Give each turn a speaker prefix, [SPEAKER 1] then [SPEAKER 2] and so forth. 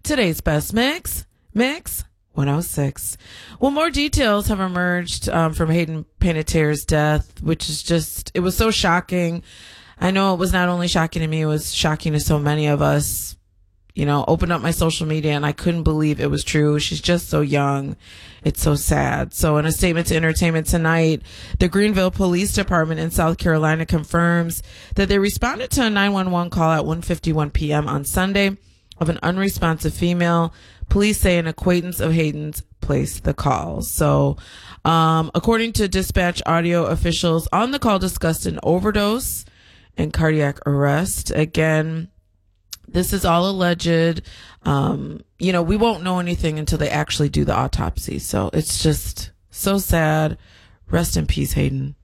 [SPEAKER 1] Today's best mix 106. Well, more details have emerged from Hayden Panettiere's death, which is just, it was so shocking. I know it was not only shocking to me, it was shocking to so many of us. You know, opened up my social media and I couldn't believe it was true. She's just so young. It's so sad. So in a statement to Entertainment Tonight, the Greenville Police Department in South Carolina confirms that they responded to a 911 call at 1:51 p.m. on Sunday of an unresponsive female. Police say an acquaintance of Hayden's placed the call. So, according to dispatch audio, officials on the call discussed an overdose and cardiac arrest. Again, this is all alleged. You know, we won't know anything until they actually do the autopsy. So it's just so sad. Rest in peace, Hayden.